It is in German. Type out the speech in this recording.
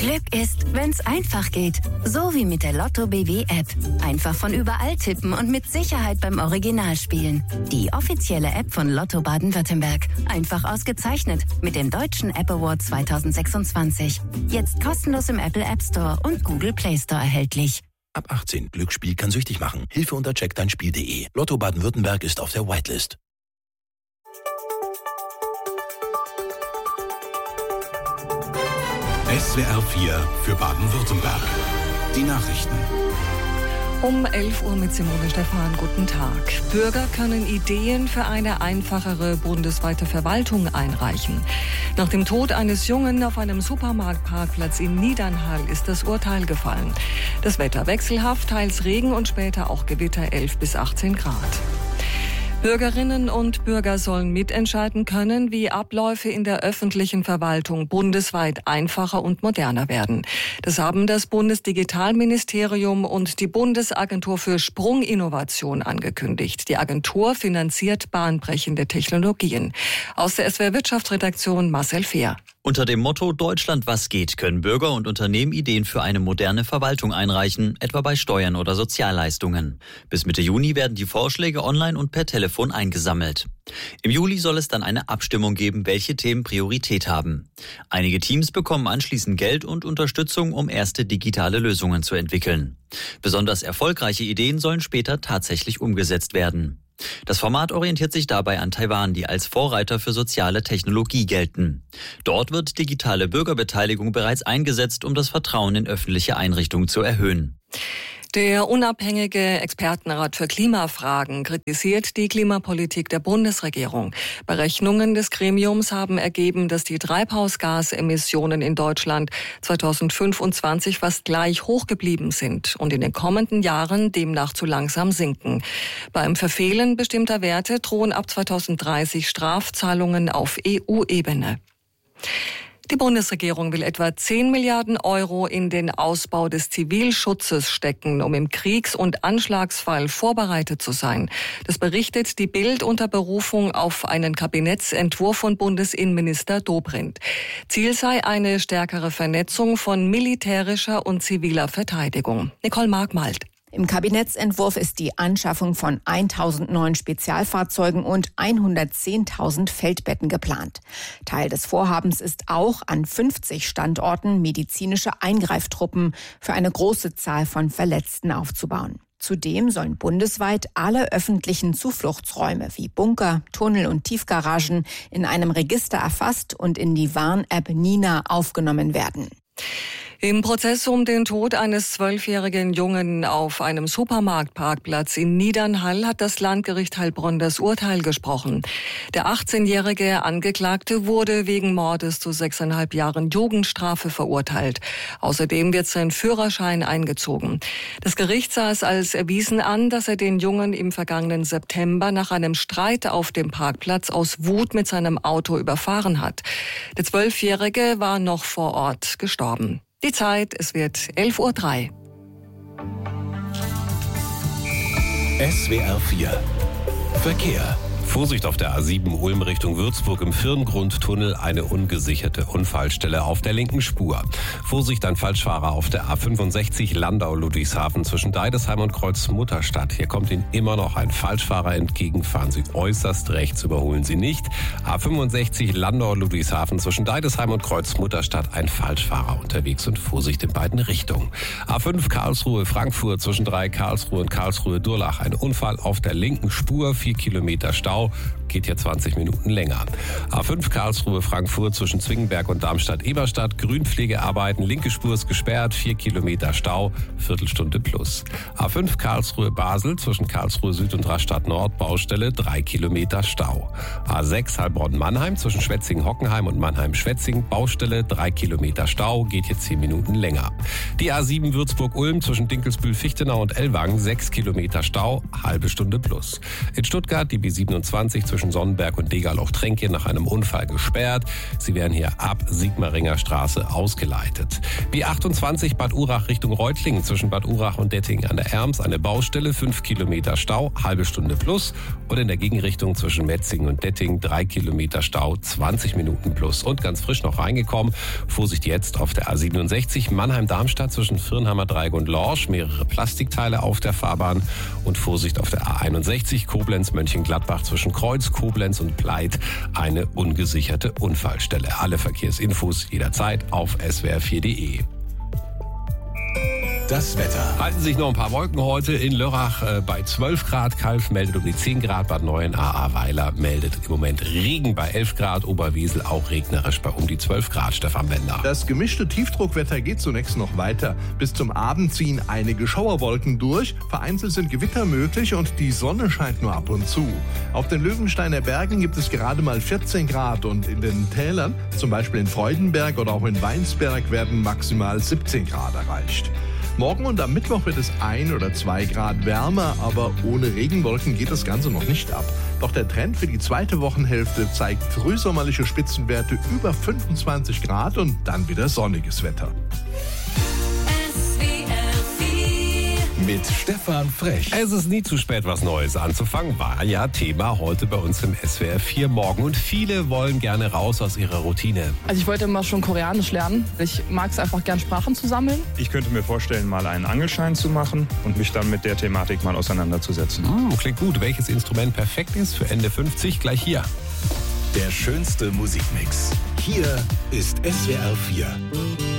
Glück ist, wenn's einfach geht. So wie mit der Lotto BW App. Einfach von überall tippen und mit Sicherheit beim Original spielen. Die offizielle App von Lotto Baden-Württemberg. Einfach ausgezeichnet mit dem Deutschen App Award 2026. Jetzt kostenlos im Apple App Store und Google Play Store erhältlich. Ab 18. Glücksspiel kann süchtig machen. Hilfe unter checkdeinspiel.de. Lotto Baden-Württemberg ist auf der Whitelist. SWR 4 für Baden-Württemberg. Die Nachrichten. Um 11 Uhr mit Simone Stephan. Guten Tag. Bürger können Ideen für eine einfachere bundesweite Verwaltung einreichen. Nach dem Tod eines Jungen auf einem Supermarktparkplatz in Niedernhall ist das Urteil gefallen. Das Wetter wechselhaft, teils Regen und später auch Gewitter 11 bis 18 Grad. Bürgerinnen und Bürger sollen mitentscheiden können, wie Abläufe in der öffentlichen Verwaltung bundesweit einfacher und moderner werden. Das haben das Bundesdigitalministerium und die Bundesagentur für Sprunginnovation angekündigt. Die Agentur finanziert bahnbrechende Technologien. Aus der SWR Wirtschaftsredaktion Marcel Fehr. Unter dem Motto Deutschland was geht können Bürger und Unternehmen Ideen für eine moderne Verwaltung einreichen, etwa bei Steuern oder Sozialleistungen. Bis Mitte Juni werden die Vorschläge online und per Telefon eingesammelt. Im Juli soll es dann eine Abstimmung geben, welche Themen Priorität haben. Einige Teams bekommen anschließend Geld und Unterstützung, um erste digitale Lösungen zu entwickeln. Besonders erfolgreiche Ideen sollen später tatsächlich umgesetzt werden. Das Format orientiert sich dabei an Taiwan, die als Vorreiter für soziale Technologie gelten. Dort wird digitale Bürgerbeteiligung bereits eingesetzt, um das Vertrauen in öffentliche Einrichtungen zu erhöhen. Der unabhängige Expertenrat für Klimafragen kritisiert die Klimapolitik der Bundesregierung. Berechnungen des Gremiums haben ergeben, dass die Treibhausgasemissionen in Deutschland 2025 fast gleich hoch geblieben sind und in den kommenden Jahren demnach zu langsam sinken. Beim Verfehlen bestimmter Werte drohen ab 2030 Strafzahlungen auf EU-Ebene. Die Bundesregierung will etwa 10 Milliarden Euro in den Ausbau des Zivilschutzes stecken, um im Kriegs- und Anschlagsfall vorbereitet zu sein. Das berichtet die Bild unter Berufung auf einen Kabinettsentwurf von Bundesinnenminister Dobrindt. Ziel sei eine stärkere Vernetzung von militärischer und ziviler Verteidigung. Nicole Markmalt. Im Kabinettsentwurf ist die Anschaffung von 1.000 neuen Spezialfahrzeugen und 110.000 Feldbetten geplant. Teil des Vorhabens ist auch, an 50 Standorten medizinische Eingreiftruppen für eine große Zahl von Verletzten aufzubauen. Zudem sollen bundesweit alle öffentlichen Zufluchtsräume wie Bunker, Tunnel und Tiefgaragen in einem Register erfasst und in die Warn-App Nina aufgenommen werden. Im Prozess um den Tod eines 12-jährigen Jungen auf einem Supermarktparkplatz in Niedernhall hat das Landgericht Heilbronn das Urteil gesprochen. Der 18-jährige Angeklagte wurde wegen Mordes zu 6,5 Jahren Jugendstrafe verurteilt. Außerdem wird sein Führerschein eingezogen. Das Gericht sah es als erwiesen an, dass er den Jungen im vergangenen September nach einem Streit auf dem Parkplatz aus Wut mit seinem Auto überfahren hat. Der 12-jährige war noch vor Ort gestorben. Die Zeit, es wird 11:03 Uhr. SWR 4 Verkehr. Vorsicht auf der A7 Ulm Richtung Würzburg im Firngrundtunnel, eine ungesicherte Unfallstelle auf der linken Spur. Vorsicht an Falschfahrer auf der A65 Landau-Ludwigshafen zwischen Deidesheim und Kreuz-Mutterstadt. Hier kommt Ihnen immer noch ein Falschfahrer entgegen. Fahren Sie äußerst rechts, überholen Sie nicht. A65 Landau-Ludwigshafen zwischen Deidesheim und Kreuz-Mutterstadt, ein Falschfahrer unterwegs und Vorsicht in beiden Richtungen. A5 Karlsruhe-Frankfurt zwischen 3 Karlsruhe und Karlsruhe-Durlach, ein Unfall auf der linken Spur, 4 Kilometer Stau. Geht hier 20 Minuten länger. A5 Karlsruhe-Frankfurt zwischen Zwingenberg und Darmstadt-Eberstadt. Grünpflegearbeiten, linke Spur ist gesperrt, 4 Kilometer Stau, Viertelstunde plus. A5 Karlsruhe-Basel zwischen Karlsruhe Süd und Rastatt-Nord, Baustelle, 3 Kilometer Stau. A6 Heilbronn-Mannheim zwischen Schwetzingen-Hockenheim und Mannheim-Schwetzingen, Baustelle, 3 Kilometer Stau, geht hier 10 Minuten länger. Die A7 Würzburg-Ulm zwischen Dinkelsbühl-Fichtenau und Ellwangen, 6 Kilometer Stau, halbe Stunde plus. In Stuttgart die B27 zwischen zwischen Sonnenberg und Degerloch-Trenkjen nach einem Unfall gesperrt. Sie werden hier ab Sigmaringer Straße ausgeleitet. B28 Bad Urach Richtung Reutlingen zwischen Bad Urach und Dettingen an der Erms eine Baustelle, 5 Kilometer Stau, halbe Stunde plus. Und in der Gegenrichtung zwischen Metzingen und Dettingen 3 Kilometer Stau, 20 Minuten plus. Und ganz frisch noch reingekommen, Vorsicht jetzt auf der A67 Mannheim-Darmstadt zwischen Firnheimer Dreieck und Lorsch, mehrere Plastikteile auf der Fahrbahn. Und Vorsicht auf der A61 Koblenz-Mönchengladbach zwischen Kreuz, Koblenz und Pleit, eine ungesicherte Unfallstelle. Alle Verkehrsinfos jederzeit auf swr4.de. Das Wetter. Halten sich noch ein paar Wolken heute in Lörrach bei 12 Grad. Kalf meldet um die 10 Grad. Bad Neuenahr, Ahrweiler meldet im Moment Regen bei 11 Grad. Oberwesel auch regnerisch bei um die 12 Grad. Stefan Bender. Das gemischte Tiefdruckwetter geht zunächst noch weiter. Bis zum Abend ziehen einige Schauerwolken durch. Vereinzelt sind Gewitter möglich und die Sonne scheint nur ab und zu. Auf den Löwensteiner Bergen gibt es gerade mal 14 Grad und in den Tälern, zum Beispiel in Freudenberg oder auch in Weinsberg, werden maximal 17 Grad erreicht. Morgen und am Mittwoch wird es 1 oder 2 Grad wärmer, aber ohne Regenwolken geht das Ganze noch nicht ab. Doch der Trend für die zweite Wochenhälfte zeigt frühsommerliche Spitzenwerte über 25 Grad und dann wieder sonniges Wetter. Mit Stefan Frech. Es ist nie zu spät, was Neues anzufangen. War ja Thema heute bei uns im SWR 4 Morgen. Und viele wollen gerne raus aus ihrer Routine. Also ich wollte immer schon Koreanisch lernen. Ich mag es einfach gern, Sprachen zu sammeln. Ich könnte mir vorstellen, mal einen Angelschein zu machen und mich dann mit der Thematik mal auseinanderzusetzen. Klingt gut. Welches Instrument perfekt ist für Ende 50? Gleich hier. Der schönste Musikmix. Hier ist SWR 4.